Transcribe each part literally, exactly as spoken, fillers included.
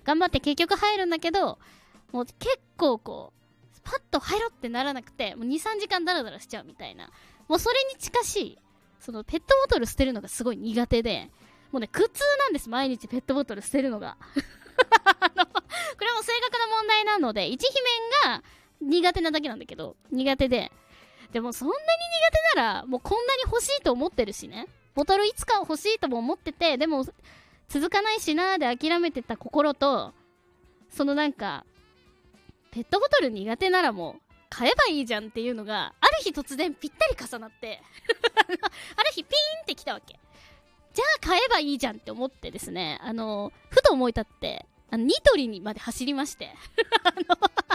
頑張って結局入るんだけど、もう結構こうパッと入ろうってならなくて、もう にさんじかんダラダラしちゃうみたいな、もうそれに近しい、そのペットボトル捨てるのがすごい苦手で、もうね苦痛なんです、毎日ペットボトル捨てるのがあのこれはもう性格の問題なので、一姫が苦手なだけなんだけど、苦手で、でもそんなに苦手ならもうこんなに欲しいと思ってるしね、ボトルいつか欲しいとも思ってて、でも続かないしなーで諦めてた心と、そのなんかペットボトル苦手ならもう買えばいいじゃんっていうのがある日突然ぴったり重なってある日ピーンってきたわけ。じゃあ買えばいいじゃんって思ってですね、あのふと思い立ってあのニトリにまで走りましてあの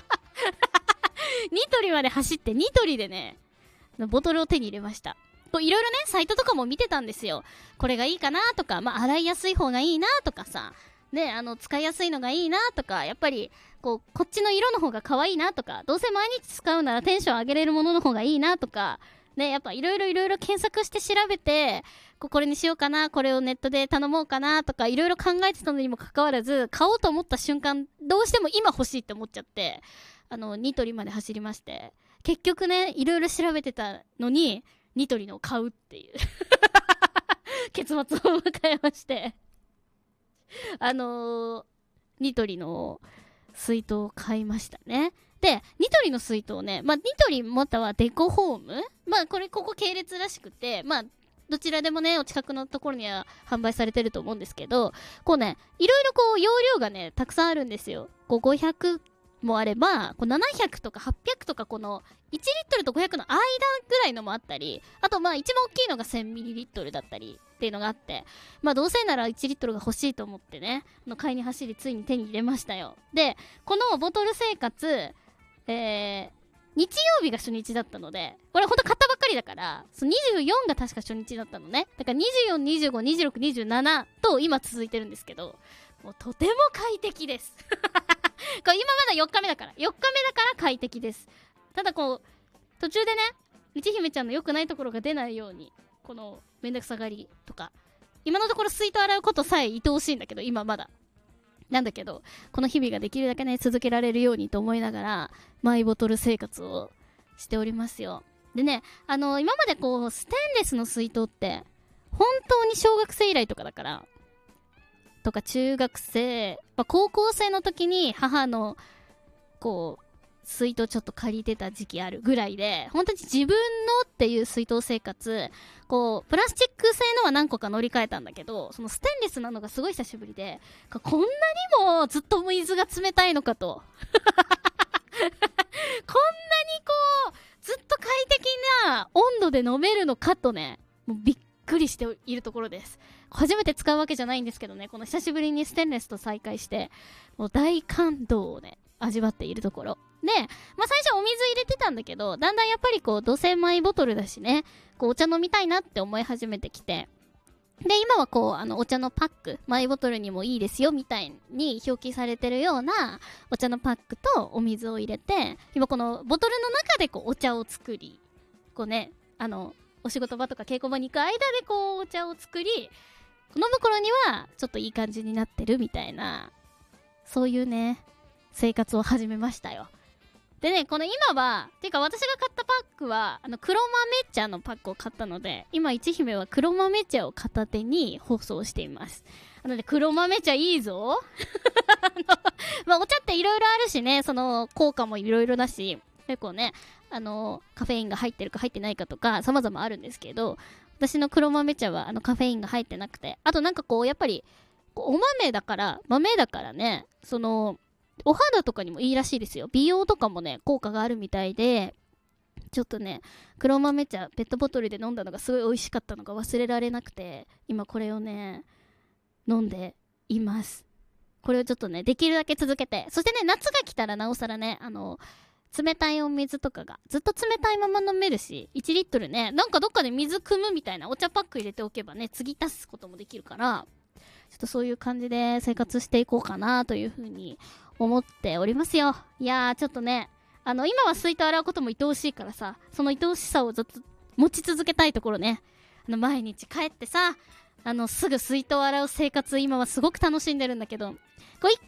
ニトリまで走ってニトリでねボトルを手に入れました。いろいろねサイトとかも見てたんですよ。これがいいかなとか、まあ洗いやすい方がいいなとかさね、あの使いやすいのがいいなとか、やっぱりこうこっちの色の方が可愛いなとか、どうせ毎日使うならテンション上げれるものの方がいいなとかね、やっぱいろいろいろいろ検索して調べて、ここれにしようかな、これをネットで頼もうかなとかいろいろ考えてたのにもかかわらず、買おうと思った瞬間どうしても今欲しいって思っちゃって、あのニトリまで走りまして、結局ねいろいろ調べてたのにニトリのを買うっていう結末を迎えましてあのー、ニトリの水筒を買いましたね。で、ニトリの水筒ね、まあ、ニトリまたはデコホーム、まあ、これここ系列らしくて、まあ、どちらでもね、お近くのところには販売されてると思うんですけど、こうね、いろいろこう、容量がね、たくさんあるんですよ。こう、ごひゃくもあれば、こうななひゃくとかはっぴゃくとか、このいちリットルとごひゃくの間ぐらいのもあったり、あとまあ一番大きいのがせんミリリットルだったりっていうのがあって、まあどうせならいちリットルが欲しいと思ってね、の買いに走りついに手に入れましたよ。で、このボトル生活、えー、日曜日が初日だったので、これほんと買ったばっかりだから、そのにじゅうよんが確か初日だったのね。だからにじゅうよん、にじゅうご、にじゅうろく、にじゅうななと今続いてるんですけど、もうとても快適ですこれ今まだよっかめだからよっかめだから快適です。ただこう途中でね、一姫ちゃんの良くないところが出ないように、このめんどくさがりとか、今のところ水筒洗うことさえ愛おしいんだけど、今まだなんだけど、この日々ができるだけね続けられるようにと思いながらマイボトル生活をしておりますよ。でね、あの今までこうステンレスの水筒って本当に小学生以来とかだからとか中学生、まあ、高校生の時に母のこう水筒ちょっと借りてた時期あるぐらいで、本当に自分のっていう水筒生活、こうプラスチック製のは何個か乗り換えたんだけど、そのステンレスなのがすごい久しぶりで、こんなにもずっと水が冷たいのかとこんなにこうずっと快適な温度で飲めるのかとね、もうびっくりしているところです。初めて使うわけじゃないんですけどね、この久しぶりにステンレスと再会してもう大感動をね味わっているところで、まあ最初お水入れてたんだけど、だんだんやっぱりこう土製米ボトルだしね、こうお茶飲みたいなって思い始めてきて、で今はこうあのお茶のパック、マイボトルにもいいですよみたいに表記されてるようなお茶のパックとお水を入れて、今このボトルの中でこうお茶を作り、こうね、あのお仕事場とか稽古場に行く間でこうお茶を作り、飲む頃にはちょっといい感じになってるみたいな、そういうね生活を始めましたよ。でね、この今はていうか私が買ったパックはあの黒豆茶のパックを買ったので、今一姫は黒豆茶を片手に放送しています。あのね、黒豆茶いいぞあの、まあ、お茶っていろいろあるしね、その効果もいろいろだし、結構ね、あのカフェインが入ってるか入ってないかとか様々あるんですけど、私の黒豆茶はあのカフェインが入ってなくて、あとなんかこうやっぱりお豆だから豆だからね、そのお肌とかにもいいらしいですよ。美容とかもね効果があるみたいで、ちょっとね黒豆茶ペットボトルで飲んだのがすごい美味しかったのが忘れられなくて、今これをね飲んでいます。これをちょっとねできるだけ続けて、そしてね夏が来たらなおさらね、あの冷たいお水とかがずっと冷たいまま飲めるし、いちリットルね、なんかどっかで水汲むみたいなお茶パック入れておけばね継ぎ足すこともできるから、ちょっとそういう感じで生活していこうかなというふうに思っておりますよ。いやーちょっとね、あの今は水筒洗うことも愛おしいからさ、その愛おしさをずっと持ち続けたいところね。あの毎日帰ってさ、あのすぐ水筒洗う生活今はすごく楽しんでるんだけど、こう一